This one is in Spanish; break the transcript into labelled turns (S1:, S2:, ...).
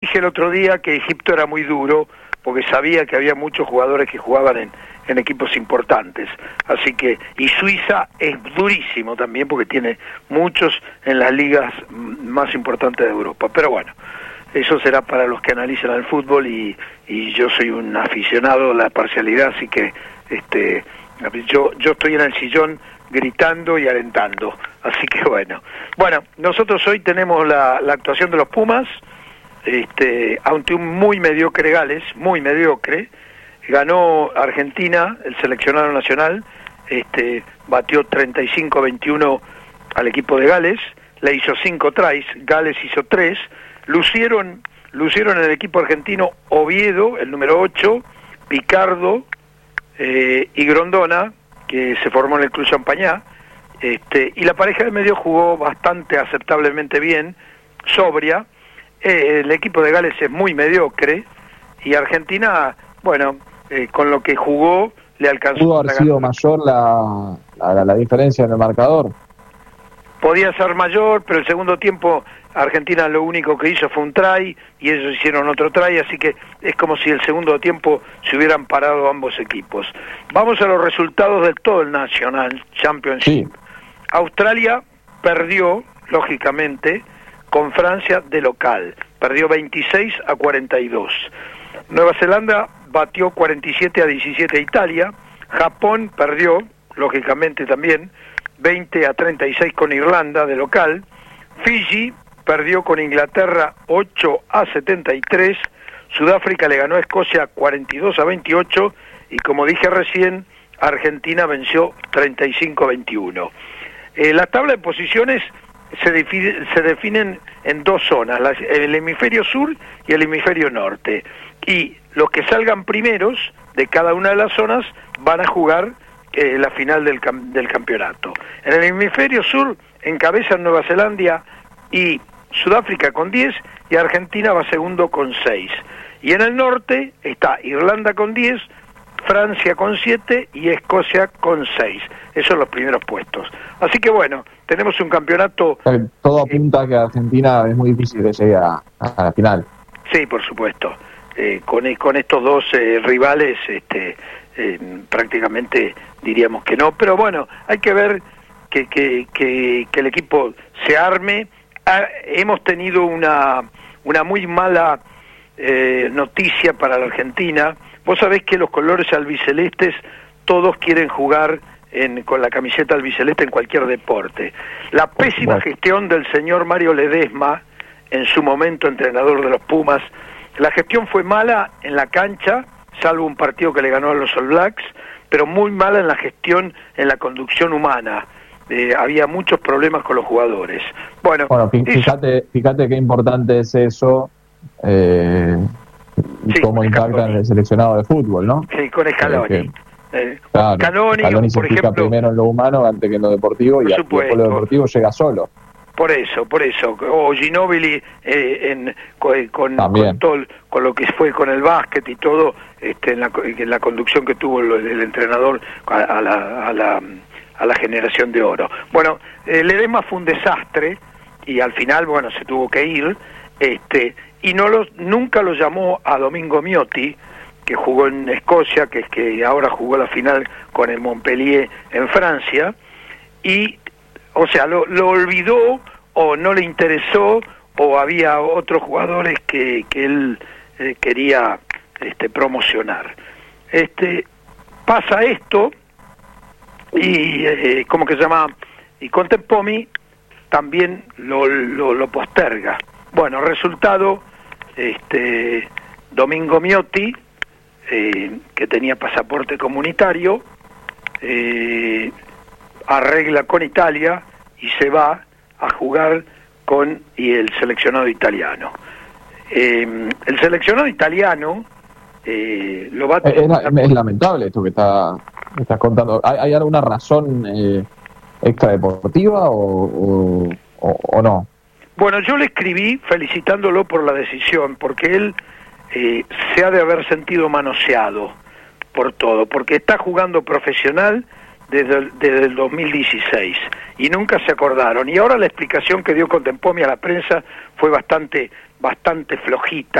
S1: dije el otro día que Egipto era muy duro, porque sabía que había muchos jugadores que jugaban en equipos importantes. Así que, y Suiza es durísimo también, porque tiene muchos en las ligas más importantes de Europa. Pero bueno, eso será para los que analizan el fútbol, y yo soy un aficionado a la parcialidad, así que yo estoy en el sillón gritando y alentando. Así que bueno, nosotros hoy tenemos la actuación de los Pumas, ante un muy mediocre Gales, muy mediocre. Ganó Argentina, el seleccionado nacional, batió 35-21 al equipo de Gales, le hizo 5 tries, Gales hizo 3, lucieron el equipo argentino Oviedo, el número 8, Picardo y Grondona, que se formó en el Club Champañá, y la pareja de medio jugó bastante aceptablemente bien, sobria. El equipo de Gales es muy mediocre, y Argentina, con lo que jugó, le alcanzó.
S2: ¿Pudo haber sido mayor la diferencia en el marcador?
S1: Podía ser mayor, pero el segundo tiempo Argentina lo único que hizo fue un try, y ellos hicieron otro try, así que es como si el segundo tiempo se hubieran parado ambos equipos. Vamos a los resultados de todo el National Championship. Sí. Australia perdió, lógicamente, con Francia de local. Perdió 26-42. Nueva Zelanda batió 47-17 a Italia. Japón perdió, lógicamente también, 20-36 con Irlanda de local. Fiji perdió con Inglaterra 8-73. Sudáfrica le ganó a Escocia 42-28. Y como dije recién, Argentina venció 35-21. La tabla de posiciones se definen en dos zonas, el hemisferio sur y el hemisferio norte, y los que salgan primeros de cada una de las zonas van a jugar la final del campeonato. En el hemisferio sur encabezan Nueva Zelanda y Sudáfrica con 10, y Argentina va segundo con 6. Y en el norte está Irlanda con 10, Francia con 7 y Escocia con 6. Esos son los primeros puestos. Así que tenemos un campeonato...
S2: Todo apunta a que Argentina es muy difícil que llegue a la final.
S1: Sí, por supuesto. Con estos dos rivales prácticamente diríamos que no. Pero hay que ver que el equipo se arme. Hemos tenido una muy mala noticia para la Argentina. Vos sabés que los colores albicelestes todos quieren jugar con la camiseta albiceleste en cualquier deporte. La pésima gestión del señor Mario Ledesma, en su momento entrenador de los Pumas, la gestión fue mala en la cancha, salvo un partido que le ganó a los All Blacks, pero muy mala en la gestión, en la conducción humana. Había muchos problemas con los jugadores. Fíjate
S2: qué importante es eso, cómo impacta en el seleccionado de fútbol, ¿no?
S1: Sí, con Scaloni.
S2: Scaloni se fija primero en lo humano antes que en lo deportivo, y después lo deportivo llega solo.
S1: Por eso. O Ginóbili con lo que fue con el básquet y todo, en la conducción que tuvo el entrenador a la generación de oro. Ledesma fue un desastre, y al final, se tuvo que ir, y nunca lo llamó a Domingo Miotti, que jugó en Escocia, que ahora jugó la final con el Montpellier en Francia, y lo olvidó, o no le interesó, o había otros jugadores que él quería promocionar. Pasa esto, y ¿cómo que se llama? Y Contempomi también lo posterga. Resultado, Domingo Miotti, que tenía pasaporte comunitario, arregla con Italia y se va a jugar con el seleccionado italiano. El seleccionado italiano lo va a...
S2: Es lamentable esto que estás contando. ¿Hay alguna razón extradeportiva o no?
S1: Yo le escribí felicitándolo por la decisión, porque él se ha de haber sentido manoseado por todo, porque está jugando profesional desde el 2016 y nunca se acordaron, y ahora la explicación que dio Contempomi a la prensa fue bastante flojita.